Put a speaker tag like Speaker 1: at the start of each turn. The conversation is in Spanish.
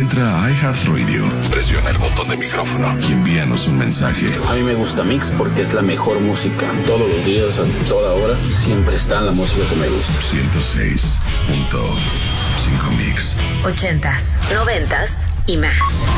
Speaker 1: Entra a iHeartRadio, presiona el botón de micrófono y envíanos un mensaje.
Speaker 2: A mí me gusta Mix porque es la mejor música. Todos los días, a toda hora, siempre está la música que me gusta.
Speaker 1: 106.5 Mix.
Speaker 3: 80s, 90s y más.